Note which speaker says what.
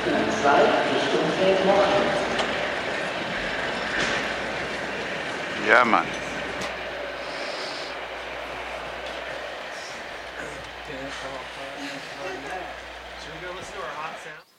Speaker 1: U2 Richtung Feldmochen.
Speaker 2: Ja, Mann.
Speaker 3: Should we go listen to our hot sound?